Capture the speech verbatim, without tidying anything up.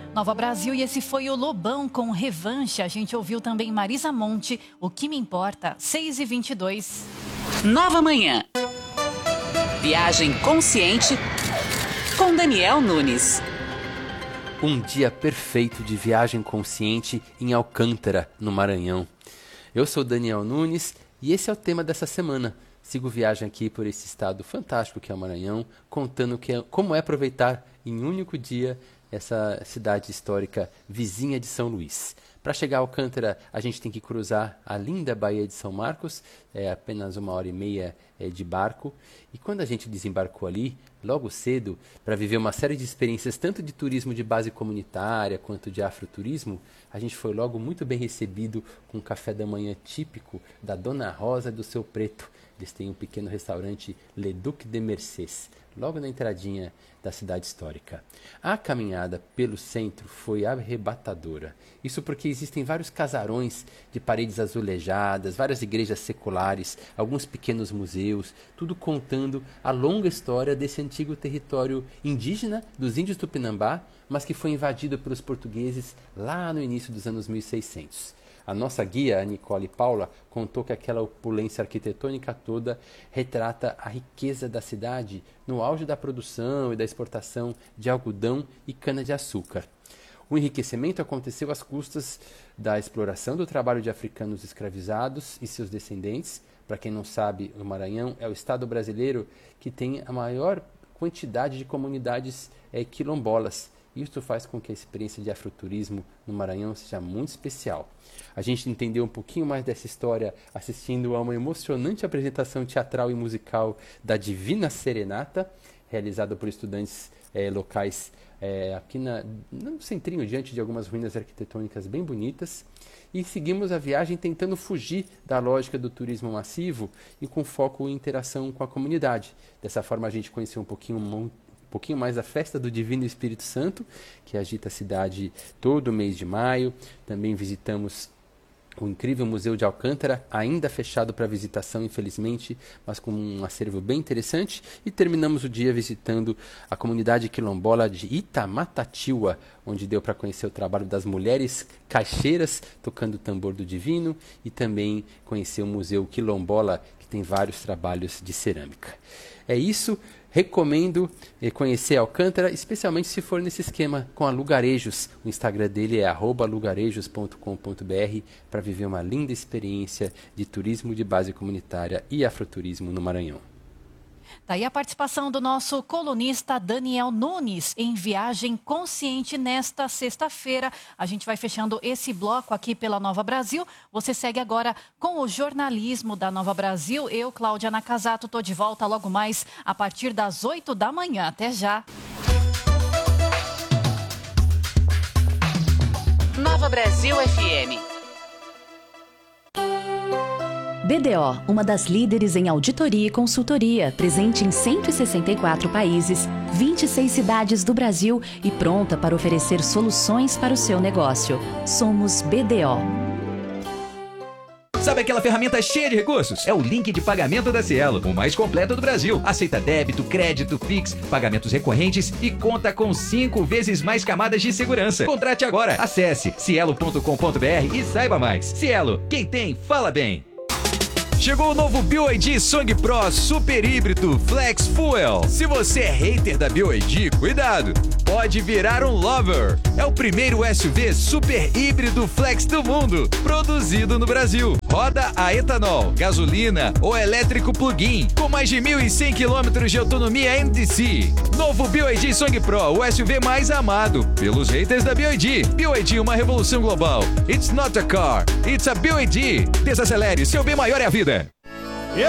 Nova Brasil, e esse foi o Lobão com Revanche. A gente ouviu também Marisa Monte, O Que Me Importa, seis e vinte e dois. Nova Manhã. Viagem consciente com Daniel Nunes. Um dia perfeito de viagem consciente em Alcântara, no Maranhão. Eu sou Daniel Nunes e esse é o tema dessa semana. Sigo viagem aqui por esse estado fantástico que é o Maranhão, contando que é, como é aproveitar em um único dia essa cidade histórica vizinha de São Luís. Para chegar a Alcântara, a gente tem que cruzar a linda Baía de São Marcos, é apenas uma hora e meia é, de barco. E quando a gente desembarcou ali, logo cedo, para viver uma série de experiências, tanto de turismo de base comunitária quanto de afroturismo, a gente foi logo muito bem recebido com um café da manhã típico da Dona Rosa do Seu Preto. Eles têm um pequeno restaurante Le Duc de Mercés, logo na entradinha da cidade histórica. A caminhada pelo centro foi arrebatadora. Isso porque existem vários casarões de paredes azulejadas, várias igrejas seculares, alguns pequenos museus, tudo contando a longa história desse antigo território indígena dos índios Tupinambá, mas que foi invadido pelos portugueses lá no início dos anos mil e seiscentos. A nossa guia, a Nicole Paula, contou que aquela opulência arquitetônica toda retrata a riqueza da cidade no auge da produção e da exportação de algodão e cana-de-açúcar. O enriquecimento aconteceu às custas da exploração do trabalho de africanos escravizados e seus descendentes. Para quem não sabe, o Maranhão é o estado brasileiro que tem a maior quantidade de comunidades é, quilombolas. Isso faz com que a experiência de afroturismo no Maranhão seja muito especial. A gente entendeu um pouquinho mais dessa história assistindo a uma emocionante apresentação teatral e musical da Divina Serenata, realizada por estudantes eh, locais eh, aqui na, no centrinho, diante de algumas ruínas arquitetônicas bem bonitas. E seguimos a viagem tentando fugir da lógica do turismo massivo e com foco em interação com a comunidade. Dessa forma a gente conheceu um pouquinho um pouquinho mais a festa do Divino Espírito Santo, que agita a cidade todo mês de maio. Também visitamos o incrível Museu de Alcântara, ainda fechado para visitação, infelizmente, mas com um acervo bem interessante. E terminamos o dia visitando a comunidade quilombola de Itamatatiua, onde deu para conhecer o trabalho das mulheres caixeiras tocando o tambor do divino e também conhecer o Museu Quilombola, que tem vários trabalhos de cerâmica. É isso. Recomendo conhecer Alcântara, especialmente se for nesse esquema com a Lugarejos. O Instagram dele é arroba lugarejos ponto com ponto br para viver uma linda experiência de turismo de base comunitária e afroturismo no Maranhão. Daí a participação do nosso colunista Daniel Nunes em Viagem Consciente nesta sexta-feira. A gente vai fechando esse bloco aqui pela Nova Brasil. Você segue agora com o jornalismo da Nova Brasil. Eu, Cláudia Nakazato, estou de volta logo mais a partir das oito da manhã. Até já! Nova Brasil F M. B D O, uma das líderes em auditoria e consultoria, presente em cento e sessenta e quatro países, vinte e seis cidades do Brasil e pronta para oferecer soluções para o seu negócio. Somos B D O. Sabe aquela ferramenta cheia de recursos? É o link de pagamento da Cielo, o mais completo do Brasil. Aceita débito, crédito, Pix, pagamentos recorrentes e conta com cinco vezes mais camadas de segurança. Contrate agora. Acesse cielo ponto com ponto br e saiba mais. Cielo, quem tem, fala bem. Chegou o novo B Y D Song Pro Super Híbrido Flex Fuel. Se você é hater da B Y D, cuidado, pode virar um lover. É o primeiro S U V super híbrido flex do mundo, produzido no Brasil. Roda a etanol, gasolina ou elétrico plug-in, com mais de mil e cem quilômetros de autonomia M D C. Novo B Y D Song Pro, o S U V mais amado pelos haters da B Y D. B Y D, uma revolução global. It's not a car, it's a B Y D. Desacelere, seu bem maior é a vida.